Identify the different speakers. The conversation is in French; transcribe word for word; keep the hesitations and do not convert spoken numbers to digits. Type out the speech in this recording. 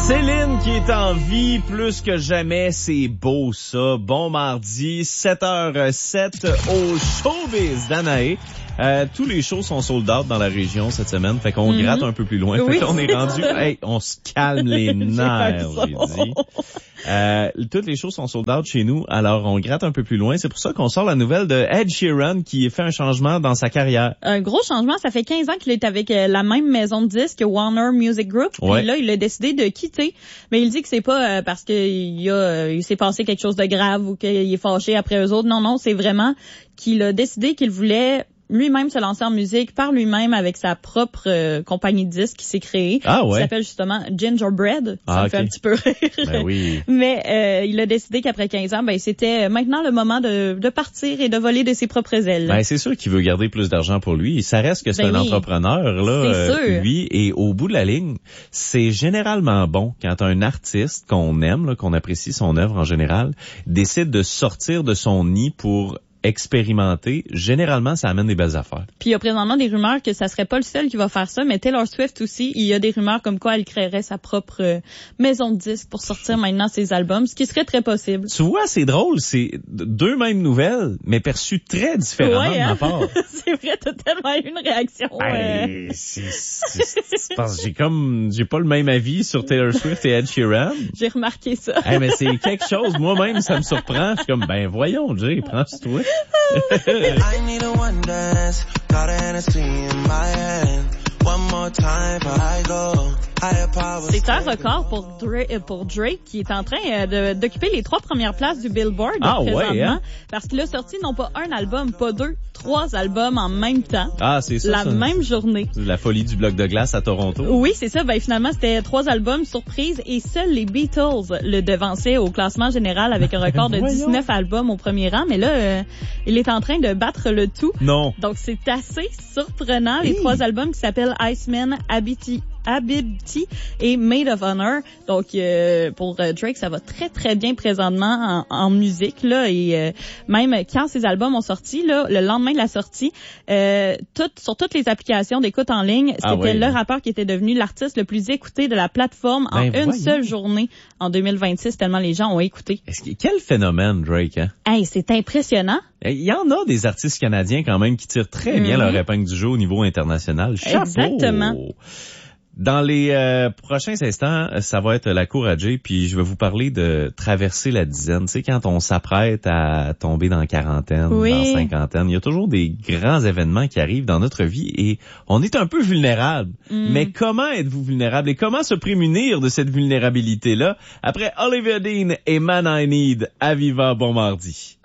Speaker 1: Céline qui est en vie plus que jamais, c'est beau ça. Bon mardi, sept heures sept au Showbiz d'Anaé. Euh, tous les shows sont sold out dans la région cette semaine, fait qu'on mm-hmm. gratte un peu plus loin.
Speaker 2: Oui.
Speaker 1: Fait qu'on est rendu, hey, on se calme les nerfs, j'ai dit. Euh, toutes les shows sont sold out chez nous, alors on gratte un peu plus loin. C'est pour ça qu'on sort la nouvelle de Ed Sheeran qui fait un changement dans sa carrière.
Speaker 2: Un gros changement, ça fait quinze ans qu'il est avec la même maison de disques, Warner Music Group.
Speaker 1: Ouais.
Speaker 2: Puis là, il a décidé de quitter. Mais il dit que c'est pas euh, parce qu'il a, euh, il s'est passé quelque chose de grave ou qu'il est fâché après eux autres. Non, non, c'est vraiment qu'il a décidé qu'il voulait lui-même se lancer en musique par lui-même avec sa propre euh, compagnie de disques qui s'est créée.
Speaker 1: Ah ouais.
Speaker 2: Qui s'appelle justement Gingerbread. Ça
Speaker 1: ah,
Speaker 2: me fait
Speaker 1: okay.
Speaker 2: un petit peu rire.
Speaker 1: Ben oui.
Speaker 2: Mais euh, il a décidé qu'après quinze ans, ben c'était maintenant le moment de, de partir et de voler de ses propres ailes.
Speaker 1: Ben c'est sûr qu'il veut garder plus d'argent pour lui. Ça reste que c'est
Speaker 2: ben
Speaker 1: un
Speaker 2: oui.
Speaker 1: entrepreneur là,
Speaker 2: c'est
Speaker 1: euh,
Speaker 2: sûr.
Speaker 1: lui. Et au bout de la ligne, c'est généralement bon quand un artiste qu'on aime, là, qu'on apprécie son œuvre en général, décide de sortir de son nid pour expérimenter. Généralement, ça amène des belles affaires.
Speaker 2: Puis il y a présentement des rumeurs que ça serait pas le seul qui va faire ça, mais Taylor Swift aussi, il y a des rumeurs comme quoi elle créerait sa propre euh, maison de disques pour sortir maintenant ses albums, ce qui serait très possible.
Speaker 1: Tu vois, c'est drôle, c'est deux mêmes nouvelles, mais perçues très différemment
Speaker 2: ouais, hein?
Speaker 1: de ma part.
Speaker 2: C'est vrai, t'as tellement eu une réaction.
Speaker 1: Hey,
Speaker 2: euh...
Speaker 1: c'est, c'est, c'est parce que j'ai comme, j'ai pas le même avis sur Taylor Swift et Ed Sheeran.
Speaker 2: J'ai remarqué ça.
Speaker 1: Hey, mais c'est quelque chose, moi-même, ça me surprend. Je suis comme, ben voyons, Jay, prends-toi.
Speaker 3: I need a one dance, got a Hennessy in my hand. One more time before I go.
Speaker 2: C'est un record pour Drake, pour Drake qui est en train de, d'occuper les trois premières places du Billboard
Speaker 1: ah,
Speaker 2: présentement.
Speaker 1: Ouais, hein?
Speaker 2: Parce qu'il a sorti non pas un album, pas deux, trois albums en même temps.
Speaker 1: Ah, c'est ça.
Speaker 2: La
Speaker 1: ça.
Speaker 2: même journée.
Speaker 1: La folie du bloc de glace à Toronto.
Speaker 2: Oui, c'est ça. Ben, finalement, c'était trois albums surprise et seuls les Beatles le devançaient au classement général avec un record de dix-neuf albums au premier rang. Mais là, euh, il est en train de battre le tout.
Speaker 1: Non.
Speaker 2: Donc, c'est assez surprenant. Les hey. trois albums qui s'appellent Iceman, Habiti, Habibti et Maid of Honor. Donc euh, pour euh, Drake, ça va très très bien présentement en, en musique là et euh, même quand ces albums ont sorti là, le lendemain de la sortie, euh, tout, sur toutes les applications d'écoute en ligne, c'était ah ouais. le rappeur qui était devenu l'artiste le plus écouté de la plateforme en ben une voyons. seule journée en deux mille vingt-six tellement les gens ont écouté.
Speaker 1: Est-ce que, quel phénomène Drake hein?
Speaker 2: Hey, c'est impressionnant.
Speaker 1: Il y en a des artistes canadiens quand même qui tirent très bien mm-hmm. leur épingle du jeu au niveau international. Chapeau.
Speaker 2: Exactement.
Speaker 1: Dans les euh, prochains instants, ça va être la cour à Jay, puis je vais vous parler de traverser la dizaine. Tu sais, quand on s'apprête à tomber dans la quarantaine,
Speaker 2: oui.
Speaker 1: dans la cinquantaine, il y a toujours des grands événements qui arrivent dans notre vie et on est un peu vulnérable. Mm. Mais comment êtes-vous vulnérable et comment se prémunir de cette vulnérabilité-là? Après Olivia Dean et Man I Need, à Viva, bon mardi.